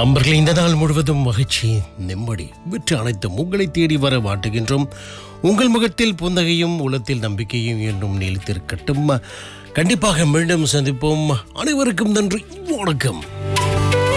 அன்பர்களே, இந்த நாள் முழுவதும் மகிழ்ச்சி நிம்மதி வெற்றி அனைத்தும் உங்களை தேடி வர வாட்டுகின்றோம். உங்கள் முகத்தில் புன்னகையும் உள்ளத்தில் நம்பிக்கையும் என்றும் நிலைத்திருக்கட்டும். கண்டிப்பாக மீண்டும் சந்திப்போம். அனைவருக்கும் நன்றி, வணக்கம்.